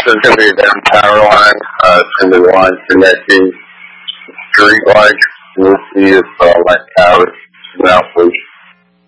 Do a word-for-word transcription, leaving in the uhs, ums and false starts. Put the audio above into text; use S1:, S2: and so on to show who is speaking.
S1: there's going to be a down power line. Uh, it's going to be the line connecting street lights. We'll see if uh, light power is now, please.